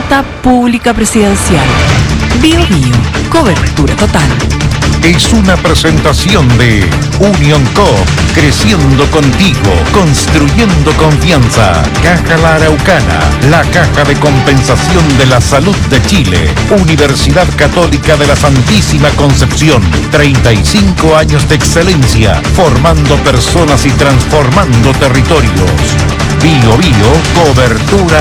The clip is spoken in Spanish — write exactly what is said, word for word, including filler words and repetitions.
Oferta pública presidencial. Bio Bio. Cobertura total. Es una presentación de Unión Coop, creciendo contigo, construyendo confianza. Caja La Araucana, la caja de compensación de la salud de Chile. Universidad Católica de la Santísima Concepción. treinta y cinco años de excelencia, formando personas y transformando territorios. Bio Bio, cobertura